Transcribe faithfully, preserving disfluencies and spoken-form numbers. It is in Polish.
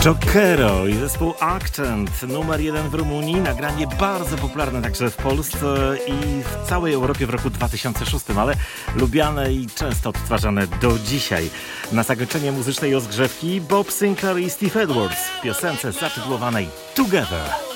Jokero i zespół Accent, numer jeden w Rumunii, nagranie bardzo popularne także w Polsce i w całej Europie w roku dwa tysiące szóstym, ale lubiane i często odtwarzane do dzisiaj. Na zakończenie muzycznej rozgrzewki Bob Sinclair i Steve Edwards w piosence zatytułowanej Together.